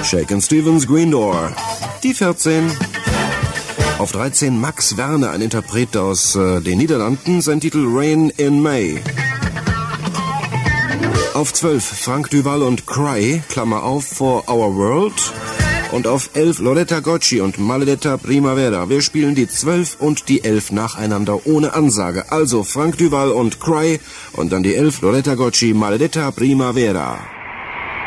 Shakin' Stevens, Green Door. Die 14. Auf 13 Max Werner, ein Interpret aus den Niederlanden, sein Titel Rain in May. Auf 12 Frank Duval und Cry, Klammer auf, For Our World. Und auf 11 Loretta Gocci und Maledetta Primavera. Wir spielen die 12 und die 11 nacheinander ohne Ansage. Also Frank Duval und Cry und dann die 11 Loretta Gocci, Maledetta Primavera.